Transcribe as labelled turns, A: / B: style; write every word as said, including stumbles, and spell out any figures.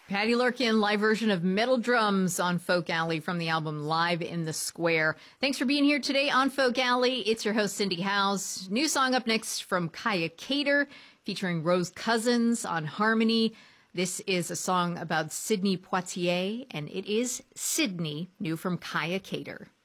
A: Patty Larkin, live version of Metal Drums on Folk Alley from the album Live in the Square. Thanks for being here today on Folk Alley. It's your host, Cindy Howes. New song up next from Kaya Cater, featuring Rose Cousins on harmony. This is a song about Sidney Poitier, and it is Sydney, new from Kaya Cater.